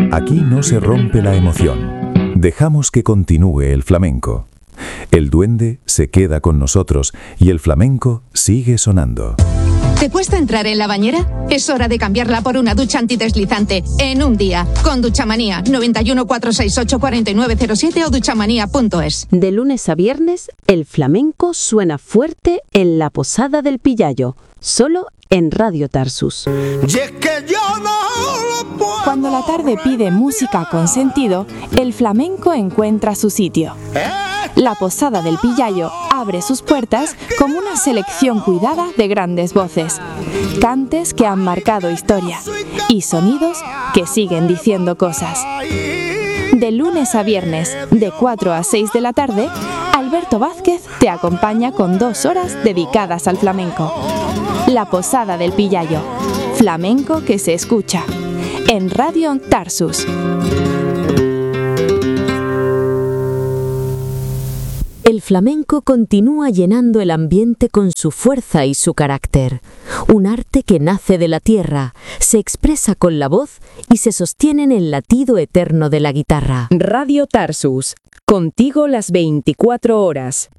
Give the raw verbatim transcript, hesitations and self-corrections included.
Aquí no se rompe la emoción. Dejamos que continúe el flamenco. El duende se queda con nosotros y el flamenco sigue sonando. ¿Te cuesta entrar en la bañera? Es hora de cambiarla por una ducha antideslizante en un día. Con Duchamanía, noventa y uno, cuatrocientos sesenta y ocho, cuarenta y nueve cero siete o duchamanía punto es. De lunes a viernes, el flamenco suena fuerte en la Posada del Pillayo, solo en Radio Tarsus. Cuando la tarde pide música con sentido, el flamenco encuentra su sitio. La Posada del Pillayo abre sus puertas como una selección cuidada de grandes voces, cantes que han marcado historia y sonidos que siguen diciendo cosas. De lunes a viernes, de cuatro a seis de la tarde, Alberto Vázquez te acompaña con dos horas dedicadas al flamenco. La Posada del Pillayo, flamenco que se escucha, en Radio Tarsus. El flamenco continúa llenando el ambiente con su fuerza y su carácter. Un arte que nace de la tierra, se expresa con la voz y se sostiene en el latido eterno de la guitarra. Radio Tarsus, contigo las veinticuatro horas.